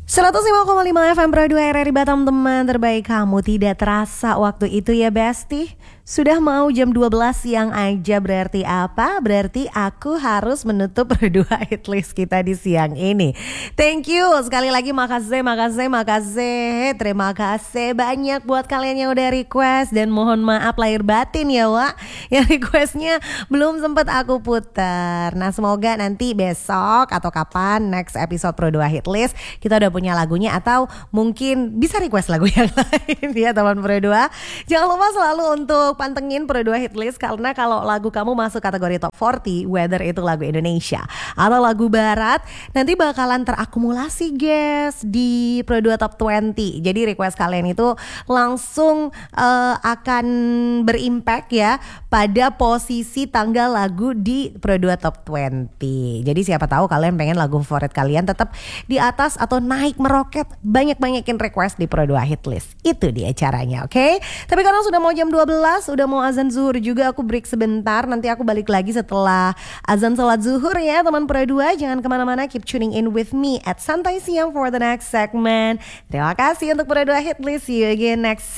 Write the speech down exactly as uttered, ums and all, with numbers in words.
seratus lima koma lima F M Pro dua R R I Batam, teman terbaik kamu. Tidak terasa waktu itu ya Besti. Sudah mau jam dua belas siang aja. Berarti apa? Berarti aku harus menutup berdua hitlist kita di siang ini. Thank you sekali lagi, makasih, makasih, makasih. Terima kasih banyak buat kalian yang udah request. Dan mohon maaf lahir batin ya Wak, yang requestnya belum sempat aku putar. Nah semoga nanti besok atau kapan next episode Pro dua Hitlist kita udah punya lagunya, atau mungkin bisa request lagu yang lain ya teman Pro dua. Jangan lupa selalu untuk pantengin Pro dua Hitlist, karena kalau lagu kamu masuk kategori top empat puluh, whether itu lagu Indonesia atau lagu Barat, nanti bakalan terakumulasi guys di Pro dua Top dua puluh. Jadi request kalian itu langsung uh, akan berimpact ya pada posisi tanggal lagu di Pro dua Top dua puluh. Jadi siapa tahu kalian pengen lagu favorit kalian tetap di atas atau naik meroket, banyak-banyakin request di Pro dua Hitlist. Itu dia caranya, oke? Okay? Tapi karena sudah mau jam dua belas, udah mau azan zuhur juga, aku break sebentar. Nanti aku balik lagi setelah azan sholat zuhur ya teman Pro dua. Jangan kemana-mana, keep tuning in with me at Santai Siang for the next segment. Terima kasih untuk Pro dua Hitlist. See you again next